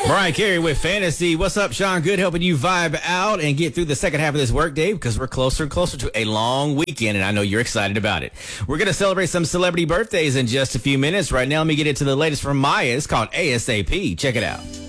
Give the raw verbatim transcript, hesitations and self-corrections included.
Mariah Carey with Fantasy. What's up, Sean? Good, helping you vibe out and get through the second half of this workday because we're closer and closer to a long weekend, and I know you're excited about it. We're going to celebrate some celebrity birthdays in just a few minutes. Right now, let me get into the latest from Maya. It's called A S A P. Check it out.